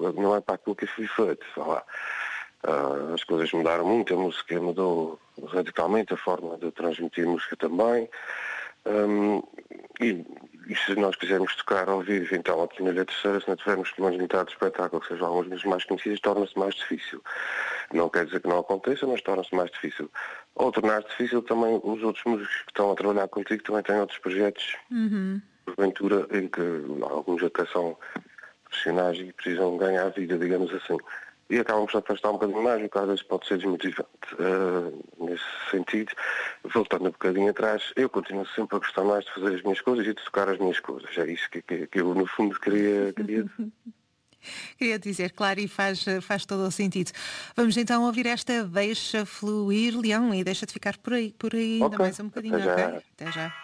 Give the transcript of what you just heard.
não é para aquilo que eu fui feito. Sei lá. As coisas mudaram muito, a música mudou radicalmente, a forma de transmitir música também. E se nós quisermos tocar ao vivo, então aqui na Ilha Terceira, se não tivermos uma unidade de espetáculo, que sejam algumas vezes mais conhecidas, torna-se mais difícil. Não quer dizer que não aconteça, mas torna-se mais difícil. Ou tornar-se difícil também os outros músicos que estão a trabalhar contigo também têm outros projetos, porventura, em que alguns até são profissionais e precisam ganhar vida, digamos assim. E acabam por se afastar um bocadinho mais, o que às vezes pode ser desmotivante. Nesse sentido, voltando um bocadinho atrás, eu continuo sempre a gostar mais de fazer as minhas coisas e de tocar as minhas coisas. É isso que eu, no fundo, queria. Queria dizer, claro, e faz todo o sentido. Vamos então ouvir esta Deixa Fluir, Leão, e deixa-te ficar por aí ainda Ok, mais um até bocadinho, ok? já. Até já.